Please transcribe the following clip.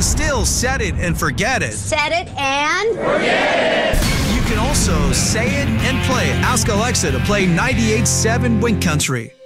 still set it and forget it. Set it and forget it. You can also say it and play it. Ask Alexa to play 98.7 Wink Country.